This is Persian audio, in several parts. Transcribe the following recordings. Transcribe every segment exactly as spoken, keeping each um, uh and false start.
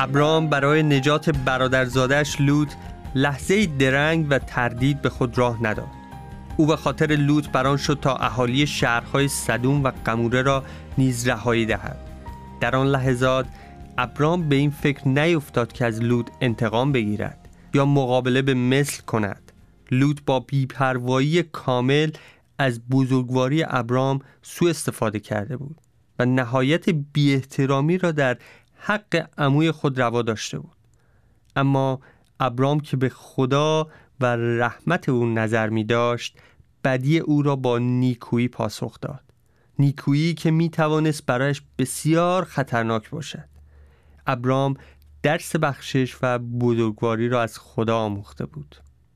ابرام برای نجات برادرزادش لوط لحظه درنگ و تردید به خود راه نداد. او به خاطر لوط بران شد تا اهالی شهرهای سدوم و قموره را نیز رهایی دهد. در آن لحظات ابرام به این فکر نیفتاد که از لوط انتقام بگیرد یا مقابله به مثل کند. لوط با بی‌پروایی کامل از بزرگواری ابرام سوء استفاده کرده بود و نهایت بی احترامی را در حق عموی خود روا داشته بود. اما ابرام که به خدا و رحمت او نظر می داشت، بدی او را با نیکویی پاسخ داد. نیکویی که می توانست برایش بسیار خطرناک باشد. ابرام درس بخشش و بزرگواری را از خدا آموخته بود.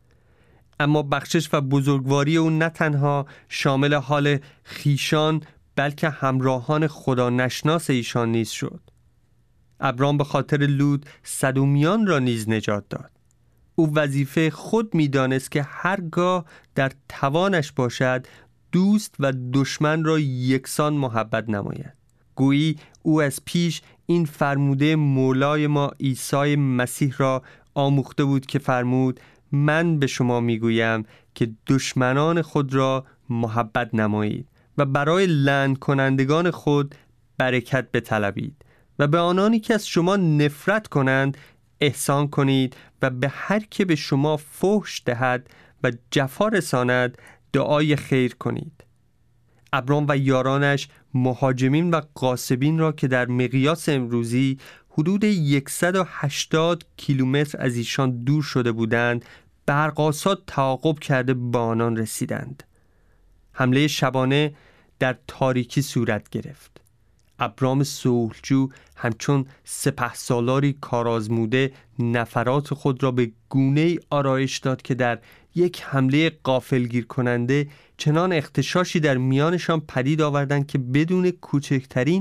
اما بخشش و بزرگواری او نه تنها شامل حال خیشان بلکه همراهان خدا نشناس ایشان نیز شد. ابرام به خاطر لوط سدومیان را نیز نجات داد. او وظیفه خود می دانست که هرگاه در توانش باشد دوست و دشمن را یکسان محبت نماید. گویی او از پیش این فرموده مولای ما عیسی مسیح را آموخته بود که فرمود: من به شما می گویم که دشمنان خود را محبت نمایید و برای لعن کنندگان خود برکت بطلبید و به آنانی که از شما نفرت کنند احسان کنید و به هر که به شما فحش دهد و جفا رساند دعای خیر کنید. ابرام و یارانش مهاجمین و غاصبین را که در مقیاس امروزی حدود صد و هشتاد کیلومتر از ایشان دور شده بودند، برقاسا تعاقب کرده به آنان رسیدند. حمله شبانه در تاریکی صورت گرفت. ابرام صلحجو همچون سپهسالاری کارآزموده نفرات خود را به گونه‌ای آرایش داد که در یک حمله غافلگیر کننده چنان اغتشاشی در میانشان پدید آوردند که بدون کوچکترین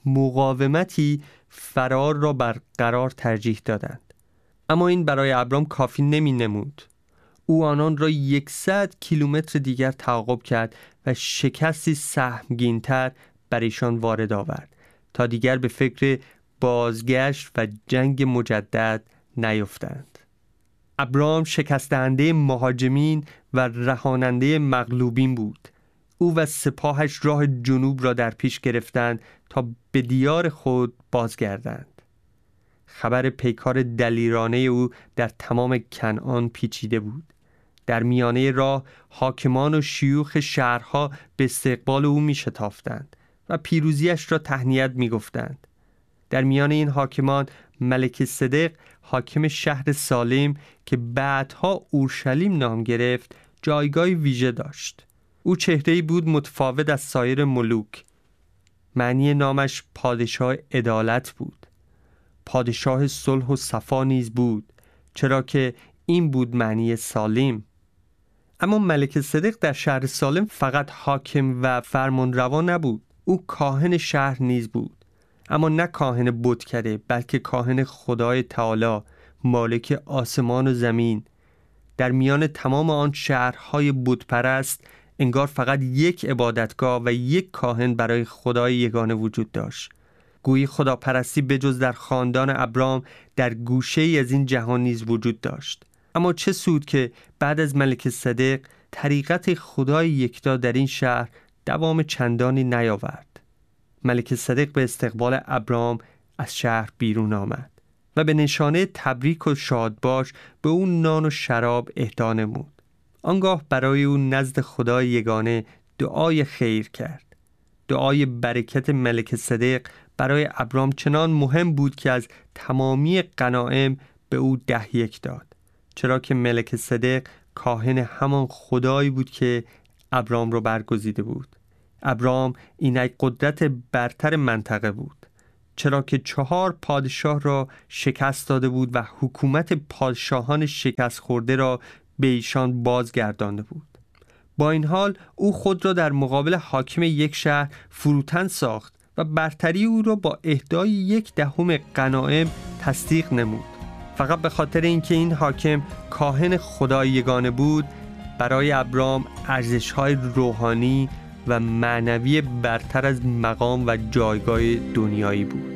مقاومتی فرار را برقرار ترجیح دادند. اما این برای ابرام کافی نمی نمود. او آنان را یکصد کیلومتر دیگر تعاقب کرد و شکستی سهمگین‌تر بر ایشان وارد آورد تا دیگر به فکر بازگشت و جنگ مجدد نیفتند. ابرام شکستنده مهاجمین و رهاننده مغلوبین بود. او و سپاهش راه جنوب را در پیش گرفتند تا به دیار خود بازگردند. خبر پیکار دلیرانه او در تمام کنعان پیچیده بود. در میانه راه حاکمان و شیوخ شهرها به استقبال او می شتافتند و پیروزیش را تهنیت می گفتند. در میان این حاکمان ملک صدق حاکم شهر سالم که بعدها اورشلیم نام گرفت جایگاه ویژه داشت. او چهره‌ای بود متفاوت از سایر ملوک. معنی نامش پادشاه عدالت بود. پادشاه صلح و صفا نیز بود، چرا که این بود معنی سالم. اما ملک صدق در شهر سالم فقط حاکم و فرمانروا نبود. او کاهن شهر نیز بود، اما نه کاهن بتکده بلکه کاهن خدای تعالی، مالک آسمان و زمین. در میان تمام آن شهرهای بتپرست انگار فقط یک عبادتگاه و یک کاهن برای خدای یگانه وجود داشت. گویی خداپرستی بجز در خاندان ابرام در گوشه‌ای از این جهان نیز وجود داشت. اما چه سود که بعد از ملک صدق طریقت خدای یکتا در این شهر دوام چندانی نیاورد. ملک صدق به استقبال ابرام از شهر بیرون آمد و به نشانه تبریک و شادباش به او نان و شراب اهدا نمود. آنگاه برای او نزد خدای یگانه دعای خیر کرد. دعای برکت ملک صدق برای ابرام چنان مهم بود که از تمامی غنایم به او ده یک داد، چرا که ملک صدق کاهن همان خدایی بود که ابرام را برگزیده بود. ابرام اینک قدرت برتر منطقه بود، چرا که چهار پادشاه را شکست داده بود و حکومت پادشاهان شکست خورده را به ایشان بازگردانده بود. با این حال او خود را در مقابل حاکم یک شهر فروتن ساخت و برتری او را با اهدای یک دهم غنایم تصدیق نمود. فقط به خاطر اینکه این حاکم کاهن خدای یگانه بود، برای ابرام ارزش‌های روحانی و معنوی برتر از مقام و جایگاه دنیایی بود.